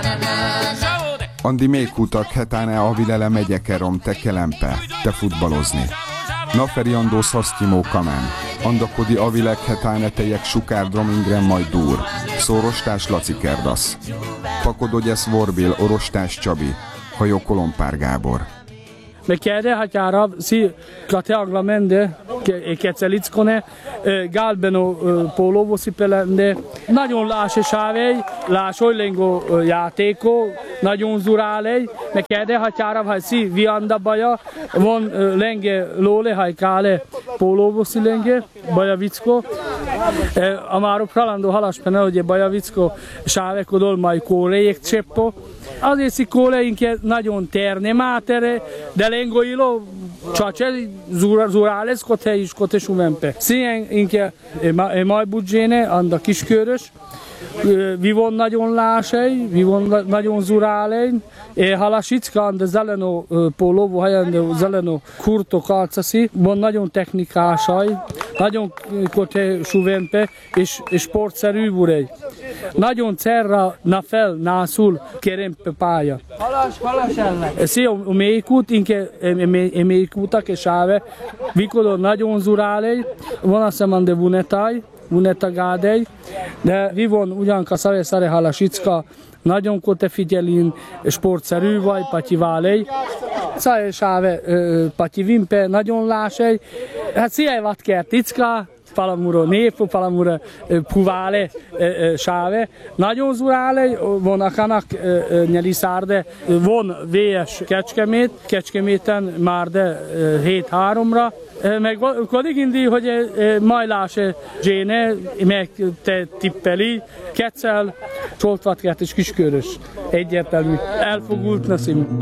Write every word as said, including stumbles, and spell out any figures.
Andi még kutak hetane avilele megyekerom te kelempe, te futballozni. Naferi andó szasztyimó kamen. Andakodi avilek hetane tejek sukárdrom ingren majd dur. Szórostás Laci Kerdasz. Pakodogyesz Vorbil orostás Csabi. Hajó Kolompár Gábor. Mekerde hatyára si kate aglamende kecelickone galbeno pólóvoszi pelende. Nagyon láse sávej, lás olylengo játéko, nagyon zurálej. Mekerde hatyára ha si vianda baja, von lenge lóle hajkále pólóvoszi lenge, bajavicko. Amáro pralandó halaspene, hogy bajavicko sáveko dolmai kóléjek cseppo. Azért si kóleinke nagyon terne mátere, de lengoilo csace zurález kote is kote sumempe. Szien inke e mai budzséne, anda kiskörös, vivon nagyon lásej, vivon nagyon zurálej, e halasicka anda zeleno pólóvo helyen zeleno kurto kalcasi, von nagyon technikásaj, nagyon kote sumempe, és sportszerű burej. Nagyon cerra na fel, nászul kerempe pálya. Halas, halas ellen. Szia, a mélyikút, inke a mélyikútak és áve, vikodor nagyon zurálej, van azt hiszem, de vunetaj, vunetagádej, de vivon ugyanka szare szare halasicka, nagyon kote figyelin, sportszerű vagy, patyiválej. Szare és áve patyivimpe, nagyon lásej. Hát szia, vatkerticka, palamuro népo, palamuro puvále sáve. Nagyon zurále, von akanak nyeli szárde, von vé es Kecskemét, Kecskeméten már de hét háromra. Meg kodig indi, hogy majláse zséne, meg te tippeli, kecel, csoltvatkert és kiskörös. Egyértelmű, elfogult naszim.